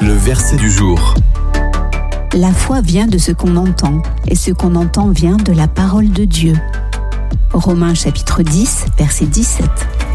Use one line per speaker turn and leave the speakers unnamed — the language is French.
Le verset du jour.
La foi vient de ce qu'on entend, et ce qu'on entend vient de la parole de Dieu. Romains chapitre 10, verset 17.